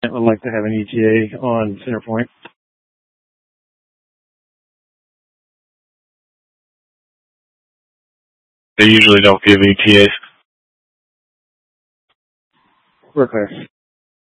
would like to have an ETA on Centerpoint. They usually don't give ETAs. We're clear.